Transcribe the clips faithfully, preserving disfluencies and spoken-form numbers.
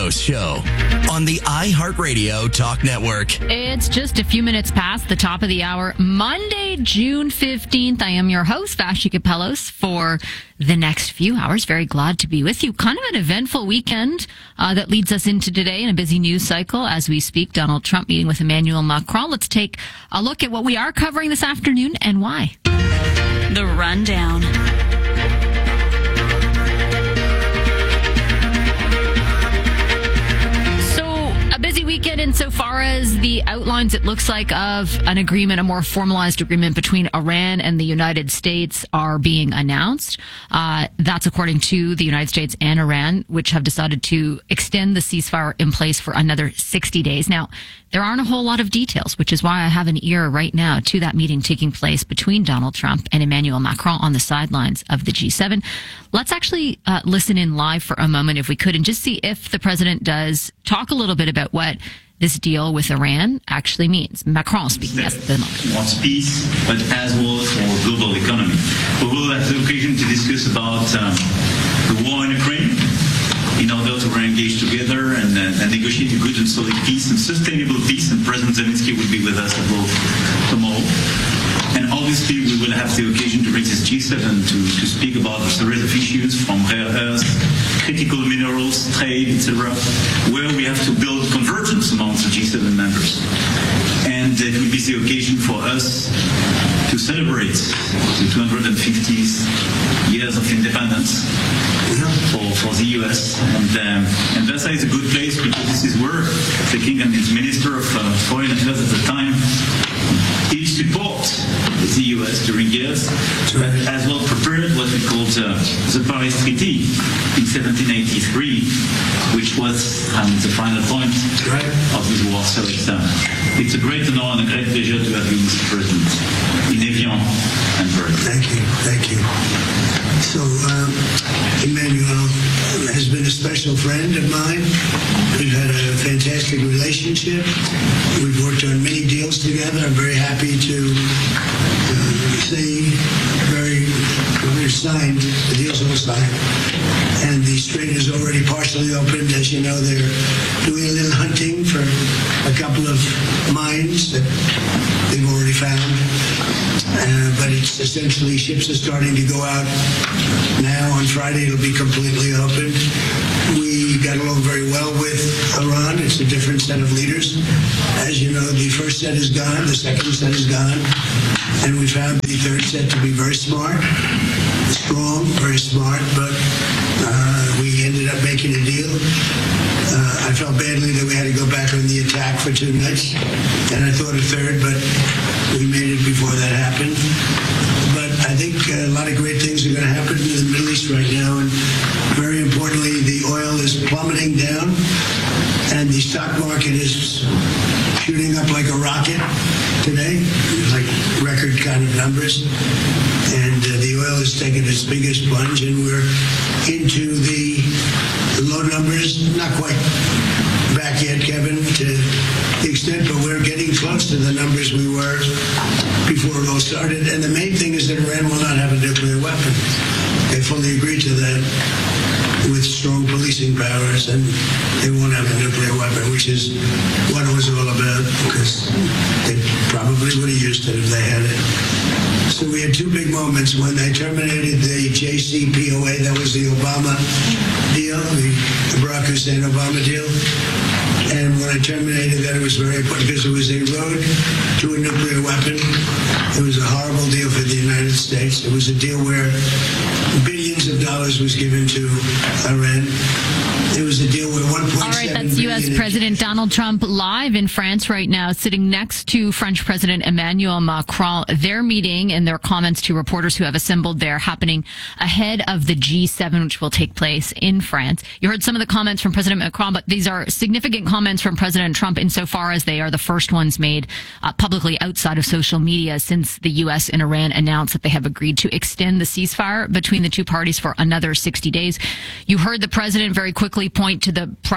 Pepelos Show on the iHeartRadio Talk Network. It's just a few minutes past the top of the hour, Monday, June fifteenth. I am your host, Vashti Pepelos, for the next few hours. Very glad to be with you. Kind of an eventful weekend uh, that leads us into today in a busy news cycle as we speak. Donald Trump meeting with Emmanuel Macron. Let's take a look at what we are covering this afternoon and why. The Rundown. Busy weekend insofar as the outlines, it looks like, of an agreement, a more formalized agreement between Iran and the United States are being announced. Uh, that's according to the United States and Iran, which have decided to extend the ceasefire in place for another sixty days. Now, there aren't a whole lot of details, which is why I have an ear right now to that meeting taking place between Donald Trump and Emmanuel Macron on the sidelines of the G seven. Let's actually uh, listen in live for a moment, if we could, and just see if the president does talk a little bit about what this deal with Iran actually means. Macron speaking at the moment. Wants peace, but as well for global economy. We will have the occasion to discuss about um, the war in Ukraine, in order to re-engage together and, uh, and negotiate a good and solid peace and sustainable peace. And President Zelensky will be with us at both tomorrow. And obviously, we will have the occasion to bring this G seven to, to speak about a series of issues from rare earths, critical minerals, trade, et cetera, where we have to build convergence amongst the G seven members. And it will be the occasion for us to celebrate the two hundred fiftieth years of independence for, for the U S. And, um, and Versailles is a good place because this is where the king and his minister of uh, foreign affairs at the time he support the U S during years, but as well prepared what we called uh, the Paris Treaty in seventeen eighty-three, which was um, the final point of this war. So it's, uh, it's a great honor and a great pleasure to have you, Mister President, in Evian and Paris. Thank you, thank you. So, um, Emmanuel has been a special friend of mine. We've had a fantastic relationship. We've worked on many deals together. I'm very happy to uh, say very, very signed. The deal's all signed. And the strait is already partially opened. As you know, they're doing a little hunting for a couple of mines that they've already found. Uh, but it's essentially, ships are starting to go out now. On Friday, it'll be completely open. We got along very well with Iran. It's a different set of leaders. As you know, the first set is gone, the second set is gone, and we found the third set to be very smart, strong, very smart, but uh, we ended up making a deal. Uh, I felt badly that we had to go back on the attack for two nights, and I thought a third, but we made it before that happened. But I think a lot of great things are going to happen in the Middle East right now, and very importantly, the oil is plummeting down, and the stock market is shooting up like a rocket today, like record kind of numbers. And uh, the oil has taken its biggest plunge, and we're into the low numbers, not quite back yet, Kevin, to the extent, but we're getting close to the numbers we were before it all started. And the main thing is that Iran will not have a nuclear weapon. They fully agreed to that with strong policing powers, and they won't have a nuclear weapon, which is what it was all about, because they probably would have used it if they had it. So we had two big moments. When they terminated the J C P O A, that was the Obama deal, the Barack Hussein Obama deal. And when I terminated that, it was very important because it was a road to a nuclear weapon. It was a horrible deal for the United States. It was a deal where billions of dollars was given to Iran. It was a deal where one point seven All right, that's U S President Donald Trump live in France right now, sitting next to French President Emmanuel Macron. Their meeting and their comments to reporters who have assembled there happening ahead of the G seven, which will take place in France. You heard some of the comments from President Macron, but these are significant comments from President Trump insofar as they are the first ones made uh, publicly outside of social media since the U S and Iran announced that they have agreed to extend the ceasefire between the two parties for another sixty days. You heard the president very quickly point to the price on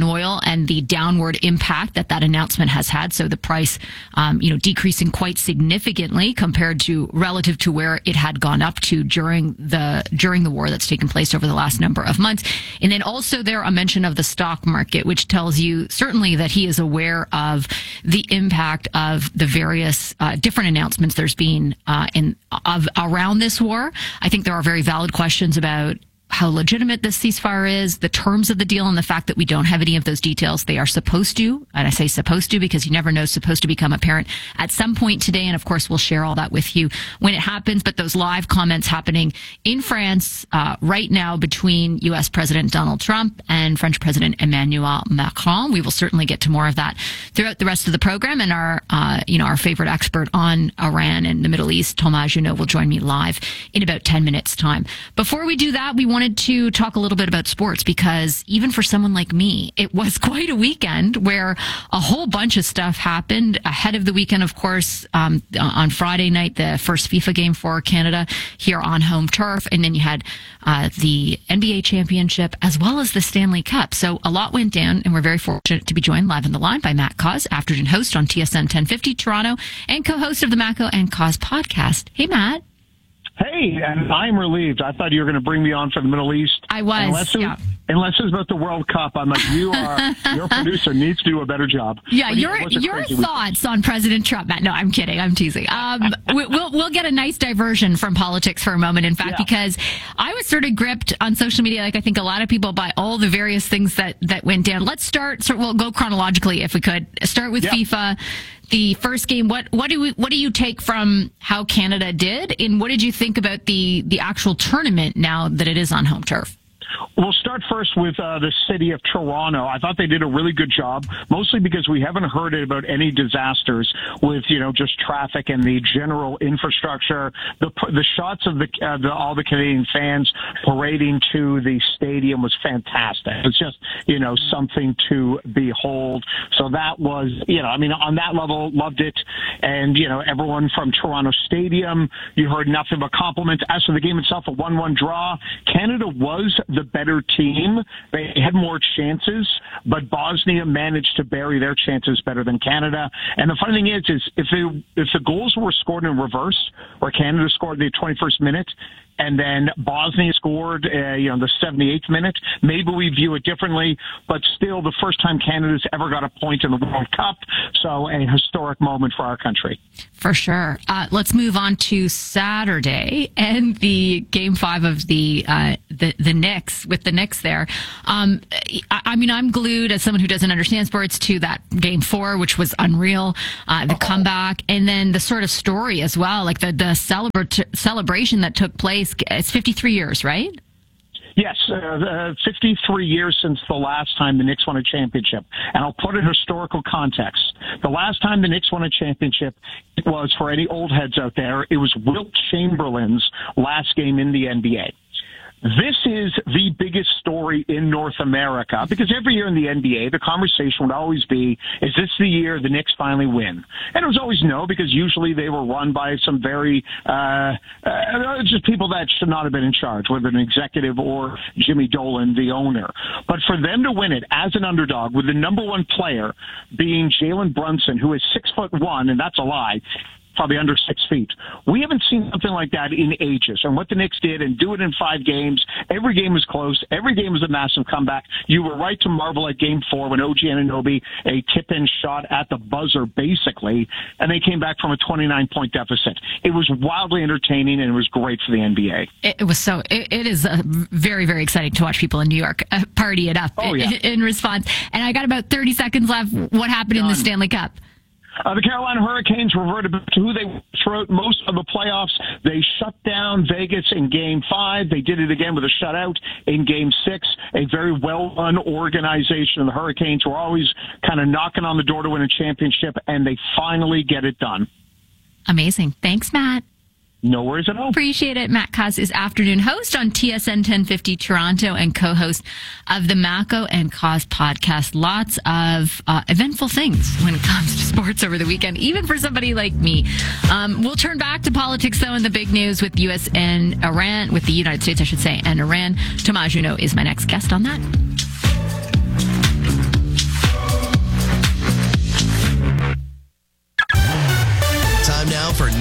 oil and the downward impact that that announcement has had. So the price, um, you know, decreasing quite significantly compared to relative to where it had gone up to during the during the war that's taken place over the last number of months. And then also there a mention of the stock market, which tells you certainly that he is aware of the impact of the various uh, different announcements there's been uh, in of around this war. I think there are very valid questions about how legitimate this ceasefire is, the terms of the deal, and the fact that we don't have any of those details. They are supposed to, and I say supposed to because you never know, supposed to become apparent at some point today. And of course, we'll share all that with you when it happens. But those live comments happening in France uh, right now between U S President Donald Trump and French President Emmanuel Macron. We will certainly get to more of that throughout the rest of the program. And our, uh, you know, our favorite expert on Iran and the Middle East, Thomas Junot, will join me live in about ten minutes time. Before we do that, we want wanted to talk a little bit about sports because even for someone like me, it was quite a weekend where a whole bunch of stuff happened ahead of the weekend. Of course, um, on Friday night, the first FIFA game for Canada here on home turf. And then you had uh, the N B A championship as well as the Stanley Cup. So a lot went down, and we're very fortunate to be joined live on the line by Matt Cauz, afternoon host on T S N ten fifty Toronto and co-host of the Mako and Cauz podcast. Hey, Matt. Hey, and I'm relieved. I thought you were going to bring me on for the Middle East. I was, unless it, yeah. Unless it was about the World Cup. I'm like, you are, your producer needs to do a better job. Yeah, but your your thoughts on President Trump, Matt. No, I'm kidding. I'm teasing. Um, we, we'll we'll get a nice diversion from politics for a moment. In fact, yeah. because I was sort of gripped on social media, like I think a lot of people, by all the various things that, that went down. Let's start, so we'll go chronologically if we could. Start with yeah. FIFA. The first game, what what do we, what do you take from how Canada did, and what did you think about the the actual tournament now that it is on home turf? We'll start first with uh, the city of Toronto. I thought they did a really good job, mostly because we haven't heard about any disasters with, you know, just traffic and the general infrastructure. The the shots of the, uh, the all the Canadian fans parading to the stadium was fantastic. It's just, you know, something to behold. So that was, you know, I mean, on that level, loved it. And, you know, everyone from Toronto Stadium, you heard nothing but compliments. As for the game itself, a one one draw. Canada was the better team. They had more chances, but Bosnia managed to bury their chances better than Canada. And the funny thing is, is if they, if the goals were scored in reverse, where Canada scored the twenty-first minute, and then Bosnia scored, uh, you know, the seventy-eighth minute, maybe we view it differently. But still, the first time Canada's ever got a point in the World Cup, so a historic moment for our country. For sure. Uh, let's move on to Saturday and the game five of the uh, the the Knicks with the Knicks there. Um, I, I mean, I'm glued as someone who doesn't understand sports to that game four, which was unreal. Uh, the Uh-oh. comeback, and then the sort of story as well, like the the celebra- celebration that took place. It's fifty-three years, right? Yes, uh, uh, fifty-three years since the last time the Knicks won a championship. And I'll put it in historical context. The last time the Knicks won a championship, it was, for any old heads out there, it was Wilt Chamberlain's last game in the N B A. This is the biggest story in North America, because every year in the N B A, the conversation would always be, is this the year the Knicks finally win? And it was always no, because usually they were run by some very, uh, uh, just people that should not have been in charge, whether an executive or Jimmy Dolan, the owner. But for them to win it as an underdog, with the number one player being Jalen Brunson, who is six foot one, and that's a lie, probably under six feet. We haven't seen something like that in ages. And what the Knicks did, and do it in five games, every game was close. Every game was a massive comeback. You were right to marvel at game four when O G Anunoby, a tip-in shot at the buzzer, basically, and they came back from a twenty-nine point deficit. It was wildly entertaining, and it was great for the N B A. It was so, it, it is uh, very, very exciting to watch people in New York uh, party it up oh, yeah. in, in response. And I got about thirty seconds left. What happened Done. in the Stanley Cup? Uh, the Carolina Hurricanes reverted back to who they were throughout most of the playoffs. They shut down Vegas in Game five. They did it again with a shutout in Game six. A very well-run organization. The Hurricanes were always kind of knocking on the door to win a championship, and they finally get it done. Amazing. Thanks, Matt. No worries at all. Appreciate it. Matt Cauz is afternoon host on T S N ten fifty Toronto and co-host of the Mako and Cauz podcast. Lots of uh, eventful things when it comes to sports over the weekend, even for somebody like me. Um, we'll turn back to politics, though, in the big news with U S and Iran, with the United States, I should say, and Iran. Thomas Junot is my next guest on that.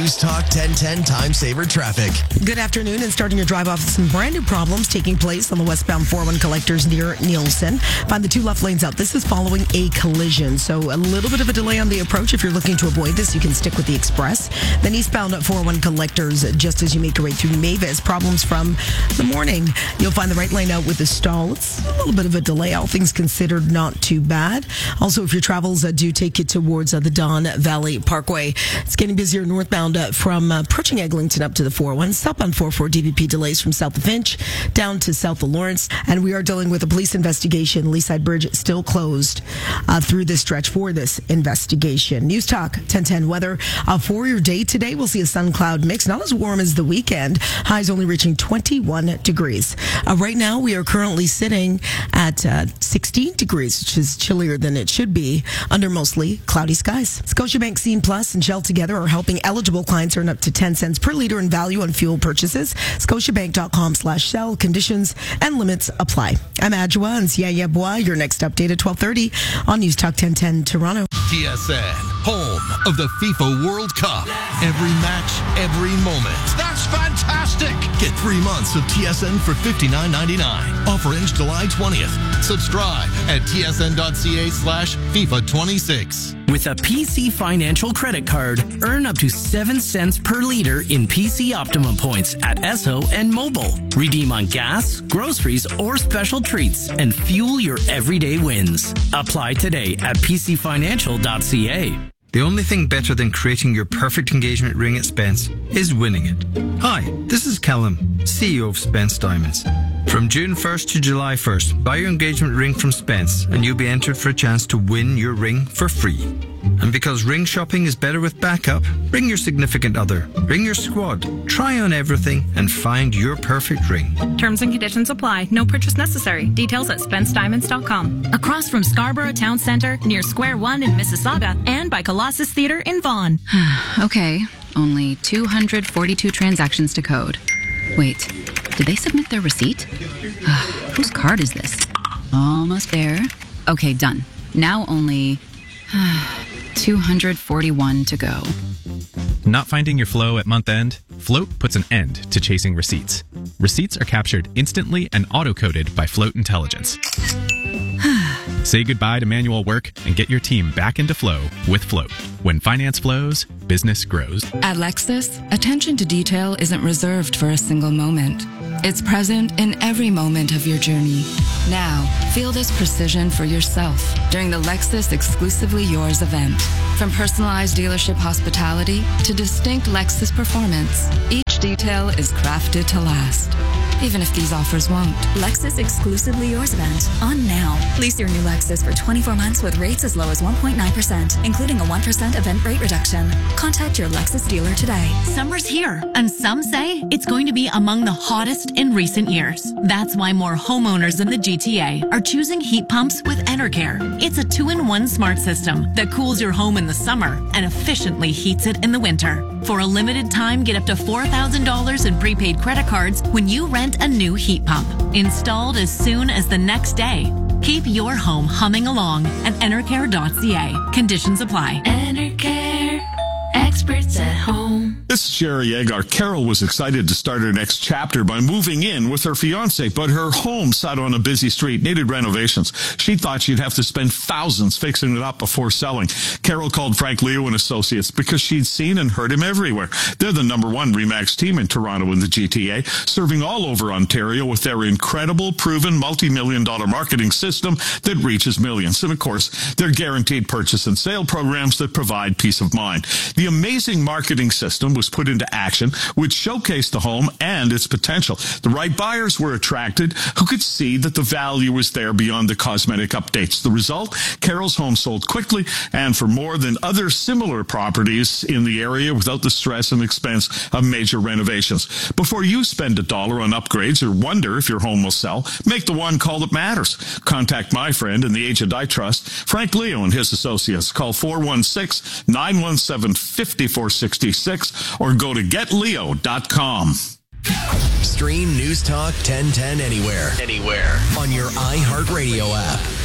News Talk ten ten Time Saver Traffic. Good afternoon, and starting your drive off with some brand new problems taking place on the westbound four oh one collectors near Nielsen. Find the two left lanes out. This is following a collision, so a little bit of a delay on the approach. If you're looking to avoid this, you can stick with the express. Then eastbound at four oh one collectors, just as you make your way through Mavis. Problems from the morning. You'll find the right lane out with the stall. It's a little bit of a delay, all things considered, not too bad. Also, if your travels uh, do take you towards uh, the Don Valley Parkway, it's getting busier northbound uh, from uh, approaching Eglinton up to the four oh one. Southbound four oh four D V P delays from south of Finch down to south of Lawrence. And we are dealing with a police investigation. Leaside Bridge still closed uh, through this stretch for this investigation. News Talk ten ten weather. Uh, for your day today, we'll see a sun cloud mix. Not as warm as the weekend. Highs only reaching twenty-one degrees. Uh, right now, we are currently sitting at uh, sixteen degrees, which is chillier than it should be under mostly cloudy skies. Scotiabank Scene Plus and Shell together are helping eligible clients earn up to ten cents per liter in value on fuel purchases. Scotiabank.com slash Shell. Conditions and limits apply. I'm Adjoa and Siaya Bois. Your next update at twelve thirty on News Talk ten ten Toronto. T S N, home of the FIFA World Cup. Every match, every moment. That's fantastic! Get three months of T S N for fifty-nine ninety-nine. Offer ends July twentieth. Subscribe at tsn.ca slash FIFA 26. With a P C Financial credit card, earn up to seven cents per liter in P C Optimum points at Esso and Mobile. Redeem on gas, groceries, or special treats and fuel your everyday wins. Apply today at p c financial dot c a. The only thing better than creating your perfect engagement ring at Spence is winning it. Hi, this is Callum, C E O of Spence Diamonds. From June first to July first, buy your engagement ring from Spence and you'll be entered for a chance to win your ring for free. And because ring shopping is better with backup, ring your significant other, ring your squad, try on everything and find your perfect ring. Terms and conditions apply. No purchase necessary. Details at spence diamonds dot com. Across from Scarborough Town Centre, near Square One in Mississauga, and by Colossus Theatre in Vaughan. Okay, only two hundred forty-two transactions to code. Wait, did they submit their receipt? Whose card is this? Almost there. Okay, done. Now only two hundred forty-one to go. Not finding your flow at month end? Float puts an end to chasing receipts. Receipts are captured instantly and auto-coded by Float Intelligence. Say goodbye to manual work and get your team back into flow with Float. When finance flows, business grows. At Lexus, attention to detail isn't reserved for a single moment. It's present in every moment of your journey. Now, feel this precision for yourself during the Lexus Exclusively Yours event. From personalized dealership hospitality to distinct Lexus performance, each detail is crafted to last, even if these offers won't. Lexus Exclusively Yours event on now. Lease your new Lexus for twenty-four months with rates as low as one point nine percent, including a one percent event rate reduction. Contact your Lexus dealer today. Summer's here, and some say it's going to be among the hottest in recent years. That's why more homeowners in the G T A are choosing heat pumps with Enercare. It's a two-in-one smart system that cools your home in the summer and efficiently heats it in the winter. For a limited time, get up to four thousand dollars in prepaid credit cards when you rent a new heat pump. Installed as soon as the next day. Keep your home humming along at enercare dot c a. Conditions apply. Enercare, experts at home. This is Sherry Agar. Carol was excited to start her next chapter by moving in with her fiance, but her home sat on a busy street, needed renovations. She thought she'd have to spend thousands fixing it up before selling. Carol called Frank Leo and Associates because she'd seen and heard him everywhere. They're the number one RE/MAX team in Toronto and the G T A, serving all over Ontario with their incredible, proven, multi-million dollar marketing system that reaches millions. And of course, their guaranteed purchase and sale programs that provide peace of mind. The amazing marketing system was put into action, which showcased the home and its potential. The right buyers were attracted who could see that the value was there beyond the cosmetic updates. The result, Carol's home sold quickly and for more than other similar properties in the area without the stress and expense of major renovations. Before you spend a dollar on upgrades or wonder if your home will sell, make the one call that matters. Contact my friend and the agent I trust, Frank Leo and his associates. Call four one six, nine one seven, five four six six or go to get leo dot com. Stream News Talk ten ten anywhere. Anywhere. On your iHeartRadio app.